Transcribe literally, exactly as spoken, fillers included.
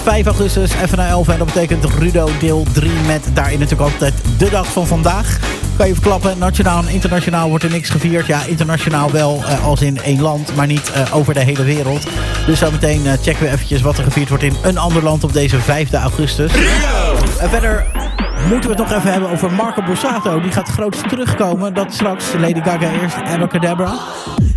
vijf augustus, even na elf. En dat betekent Rudo deel drie met daarin natuurlijk altijd de dag van vandaag. Kan je verklappen, nationaal en internationaal wordt er niks gevierd. Ja, internationaal wel uh, als in één land, maar niet uh, over de hele wereld. Dus zo meteen uh, checken we eventjes wat er gevierd wordt in een ander land op deze vijfde augustus. En verder moeten we het nog even hebben over Marco Borsato. Die gaat groots terugkomen. Dat straks. Lady Gaga eerst, Abracadabra.